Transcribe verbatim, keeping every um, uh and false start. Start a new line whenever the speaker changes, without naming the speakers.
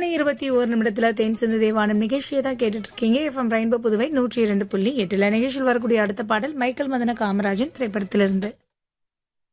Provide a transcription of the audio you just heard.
மணி இருபத்தி ஒரு நிமிடத்துல தேன் சிந்து தேவானம் நிகழ்ச்சியை தான் கேட்டுட்டு இருக்கீங்க. எஃப்எம் ரெயின்போ புதுவை நூற்றி இரண்டு புள்ளி எட்டுல நிகழ்ச்சியில் வரக்கூடிய அடுத்த பாடல் மைக்கேல் மதன காமராஜன் திரைப்படத்திலிருந்து.